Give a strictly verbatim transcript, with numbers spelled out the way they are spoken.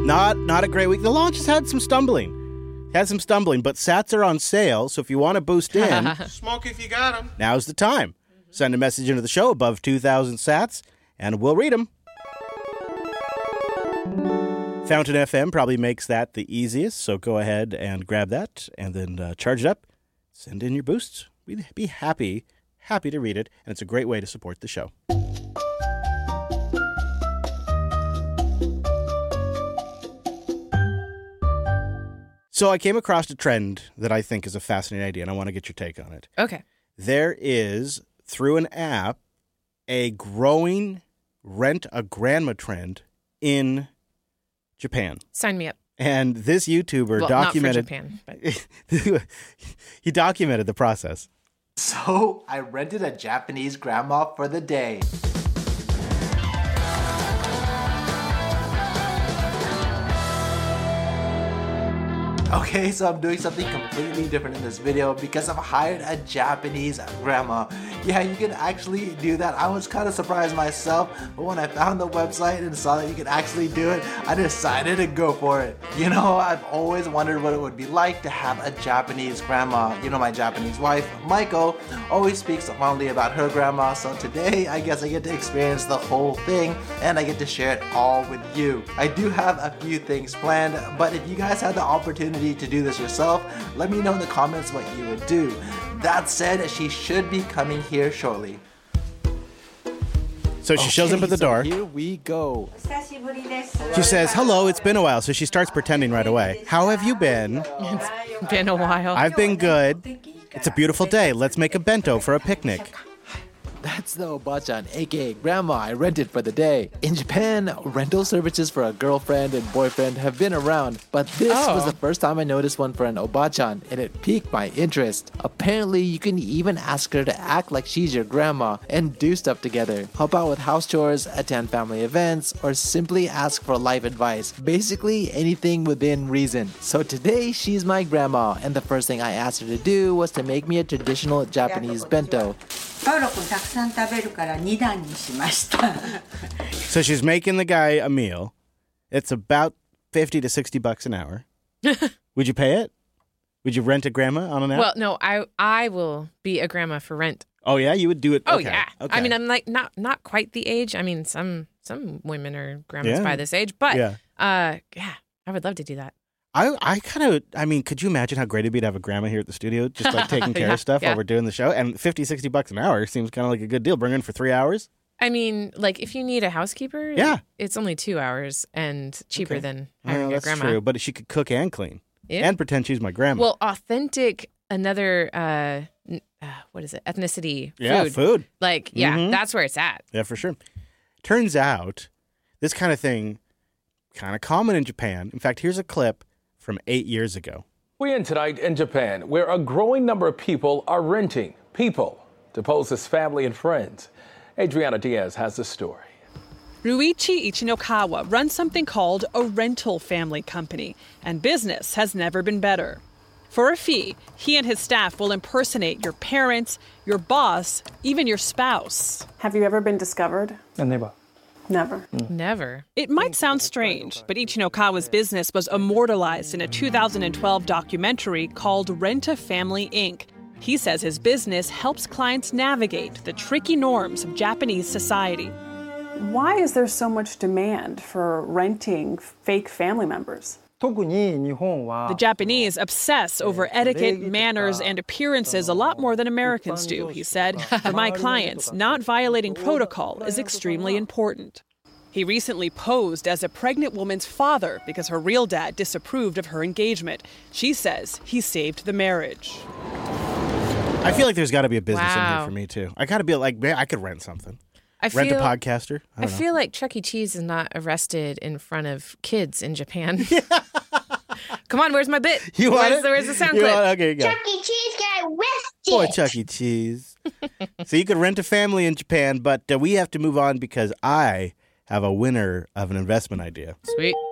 Not not a great week. The launch has had some stumbling. Had some stumbling, but sats are on sale, so if you want to boost in, smoke if you got them. Now's the time. Send a message into the show above two thousand sats, and we'll read them. Fountain F M probably makes that the easiest, so go ahead and grab that, and then uh, charge it up. Send in your boosts. We'd be happy, happy to read it, and it's a great way to support the show. So I came across a trend that I think is a fascinating idea, and I want to get your take on it. Okay. There is, through an app, a growing rent-a-grandma trend in Japan. Sign me up. And this YouTuber well, documented... not for Japan, but... he documented the process. So I rented a Japanese grandma for the day. Okay, so I'm doing something completely different in this video because I've hired a Japanese grandma. Yeah, you can actually do that. I was kind of surprised myself, but when I found the website and saw that you could actually do it, I decided to go for it. You know, I've always wondered what it would be like to have a Japanese grandma. You know, my Japanese wife, Maiko, always speaks fondly about her grandma, so today I guess I get to experience the whole thing and I get to share it all with you. I do have a few things planned, but if you guys had the opportunity to do this yourself, let me know in the comments what you would do. That said, she should be coming here shortly. So she okay, shows up at the so door. Here we go. She says, hello, it's been a while. So she starts pretending right away. How have you been? It's been a while. I've been good. It's a beautiful day. Let's make a bento for a picnic. That's the Obachan, aka Grandma I rented for the day. In Japan, rental services for a girlfriend and boyfriend have been around, but this oh. was the first time I noticed one for an Obachan, and it piqued my interest. Apparently, you can even ask her to act like she's your grandma and do stuff together. Help out with house chores, attend family events, or simply ask for life advice. Basically, anything within reason. So today, she's my grandma, and the first thing I asked her to do was to make me a traditional Japanese bento. So she's making the guy a meal. It's about fifty to sixty bucks an hour. Would you pay it? Would you rent a grandma on an app? Well, no, I I will be a grandma for rent. Oh yeah, you would do it. Oh okay. yeah. Okay. I mean, I'm like not not quite the age. I mean, some some women are grandmas yeah. by this age, but yeah. uh, yeah, I would love to do that. I, I kind of, I mean, could you imagine how great it'd be to have a grandma here at the studio, just like taking care yeah, of stuff yeah. while we're doing the show? And fifty, sixty bucks an hour seems kind of like a good deal. Bring her in for three hours. I mean, like if you need a housekeeper, yeah. it's only two hours and cheaper okay. than hiring well, a that's grandma. True, but she could cook and clean yeah. and pretend she's my grandma. Well, authentic, another, uh, uh, what is it, ethnicity yeah, food. food. Like, yeah, mm-hmm. that's where it's at. Yeah, for sure. Turns out this kind of thing kind of common in Japan. In fact, here's a clip from eight years ago. We end tonight in Japan, where a growing number of people are renting people to pose as family and friends. Adriana Diaz has the story. Ruichi Ichinokawa runs something called a rental family company, and business has never been better. For a fee, he and his staff will impersonate your parents, your boss, even your spouse. Have you ever been discovered? Never. Never. Never. It might sound strange, but Ichinokawa's business was immortalized in a two thousand twelve documentary called Rent-A-Family, Incorporated. He says his business helps clients navigate the tricky norms of Japanese society. Why is there so much demand for renting fake family members? The Japanese obsess over etiquette, manners, and appearances a lot more than Americans do, he said. For my clients, not violating protocol is extremely important. He recently posed as a pregnant woman's father because her real dad disapproved of her engagement. She says he saved the marriage. I feel like there's got to be a business wow. in here for me, too. I got to be like, man, I could rent something. I Rent feel, a podcaster. I, I don't know. feel like Chuck E. Cheese is not arrested in front of kids in Japan. Come on, where's my bit? You want where's, it? the, where's the sound you clip? Want, okay, go. Chuck E. Cheese got arrested. Boy, Chuck E. Cheese. So you could rent a family in Japan, but uh, we have to move on because I have a winner of an investment idea. Sweet.